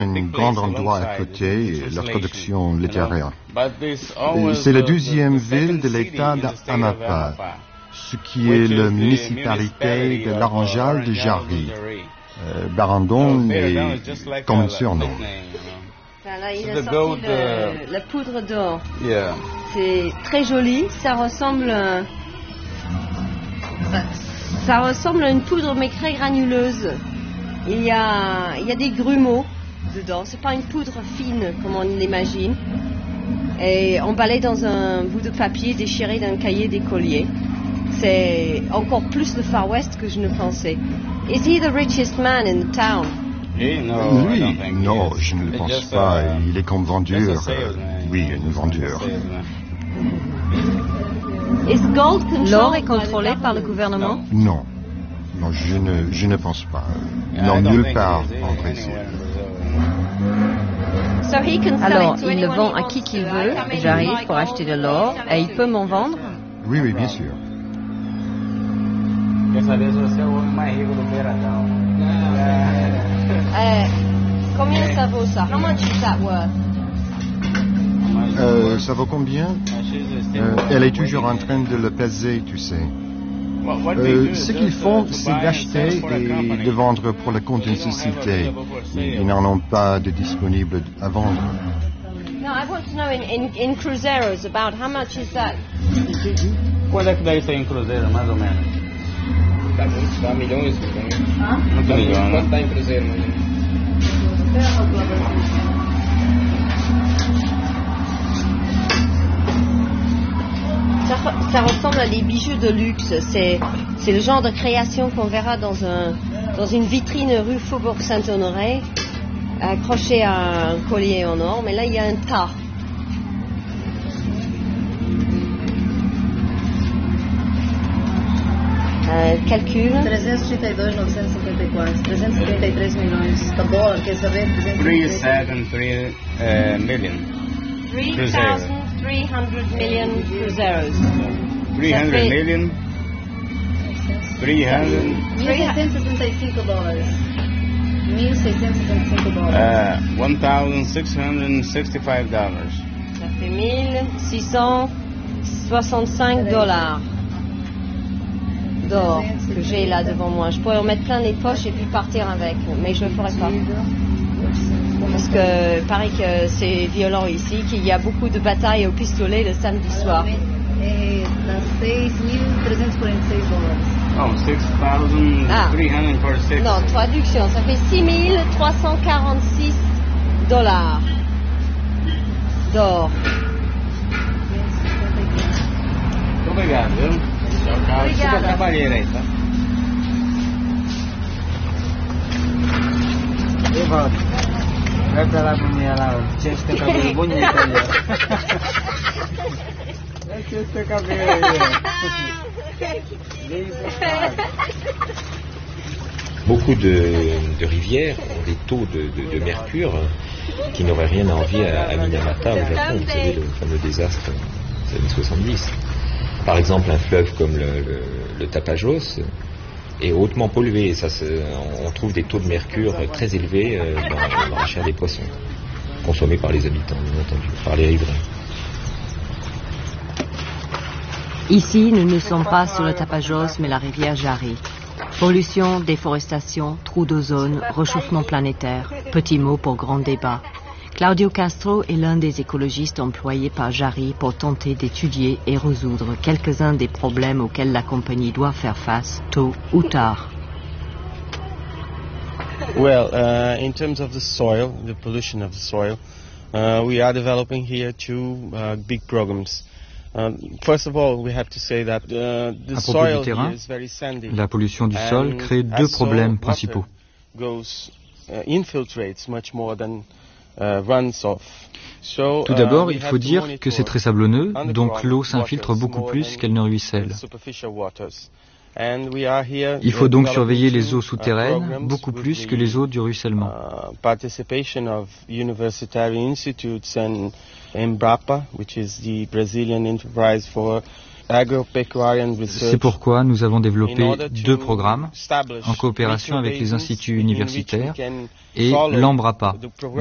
un grand endroit à côté et leur production littéraire. C'est la 12e ville de l'État d'Amapá, ce qui est la municipalité de l'Aranjal de Jari. Barandon est comme un surnom. Là, il a sorti la poudre d'or. C'est très joli, ça ressemble à une poudre mais très granuleuse. Il y a des grumeaux dedans, c'est pas une poudre fine comme on l'imagine. Et emballée dans un bout de papier déchiré d'un cahier d'écolier. C'est encore plus le Far West que je ne pensais. Is he the richest man in the town? Lui, non, je ne le pense pas. Il est comme vendeur. Oui, une vendeur. L'or est contrôlé par le gouvernement? Non, je ne pense pas. Non, nulle part en Brésil. Alors, il le vend à qui qu'il veut. J'arrive pour acheter de l'or et il peut m'en vendre? Oui, bien sûr. Combien ça vaut ça? How much is that worth? Ça vaut combien? Elle est toujours en train de le peser, tu sais. Ce qu'ils font, c'est d'acheter et de vendre pour le compte d'une société. Ils n'en ont pas de disponible à vendre. No, I want to know in cruzeiros about how much is that? Quanto é que dá isso aí em cruzeiro, mais ou menos? Dá milhões, muito milhões. Quanto dá em cruzeiro, mais ou menos? Ça ressemble à des bijoux de luxe. C'est le genre de création qu'on verra dans une vitrine rue Faubourg Saint-Honoré, accroché à un collier en or. Mais là, il y a un tas. Calcul. 332.954, 373 milhões. Tá bom, quer saber? 373 million. 300 million cruzeiros. 300 million. 1.665 dólares. 1.665 dólares. $1,665. Ça fait 1665 dollars d'or que j'ai là devant moi. Je pourrais en mettre plein les poches et puis partir avec, mais je ne le ferai pas. Parce que pareil que c'est violent ici, qu'il y a beaucoup de batailles au pistolet le samedi soir. Oh, 6,346. Non, traduction, ça fait 6.346 dollars d'or. Obrigado, viu? Super trabalheira aí, tá? Evaldo, vai pra lá pra mim, lá, tinha esse teu cabelo bonito ali, ó. Tinha esse teu cabelo aí, ó. Beaucoup de rivières ont des taux de mercure qui n'auraient rien à envier à Minamata au Japon. Vous savez, le fameux désastre des années 70. Par exemple, un fleuve comme le Tapajós est hautement pollué. On trouve des taux de mercure très élevés dans la chair des poissons, consommés par les habitants, bien entendu, par les riverains. Ici, nous ne sommes pas sur le Tapajós, mais la rivière Jari. Pollution, déforestation, trou d'ozone, réchauffement planétaire, petits mots pour grand débat. Claudio Castro est l'un des écologistes employés par Jari pour tenter d'étudier et résoudre quelques-uns des problèmes auxquels la compagnie doit faire face tôt ou tard. Well, in terms of the soil, the pollution of the soil, we are developing here two big programs. First of all, we have to say that the soil here is very sandy. La pollution du sol crée deux problèmes principaux. Infiltrates much more than Tout d'abord, il faut dire que c'est très sablonneux, donc l'eau s'infiltre beaucoup plus qu'elle ne ruisselle. Il faut donc surveiller les eaux souterraines beaucoup plus que les eaux du ruissellement. Participation of university institutes and Embrapa, which is the Brazilian enterprise for C'est pourquoi nous avons développé 2 programmes en coopération avec les instituts universitaires et l'Embrapa,